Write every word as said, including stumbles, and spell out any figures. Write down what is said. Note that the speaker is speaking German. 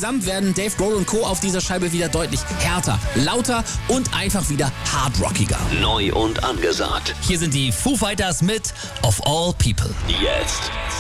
Insgesamt werden Dave Grohl und Co. auf dieser Scheibe wieder deutlich härter, lauter und einfach wieder hardrockiger. Neu und angesagt. Hier sind die Foo Fighters mit Of All People. Jetzt.